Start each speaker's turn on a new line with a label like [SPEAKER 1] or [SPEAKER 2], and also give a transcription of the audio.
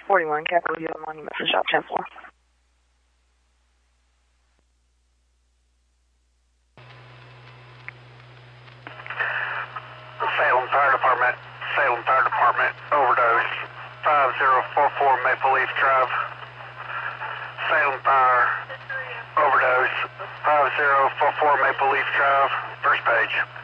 [SPEAKER 1] 41 Capitol Hill Monument for shop 10 floor.
[SPEAKER 2] Salem Fire Department, overdose, 5044 Maple Leaf Drive. Salem Fire, overdose, 5044 Maple Leaf Drive, first page.